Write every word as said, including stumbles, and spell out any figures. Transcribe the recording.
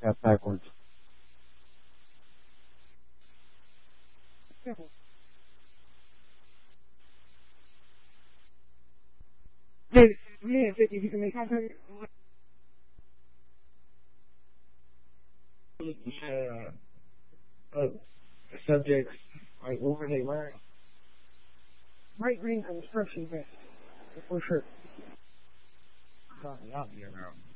that backwards. Hey, man, if you can make contact. Uh, uh, subjects, like, what were they wearing? Right wing construction vest, for sure. Not, not, you know.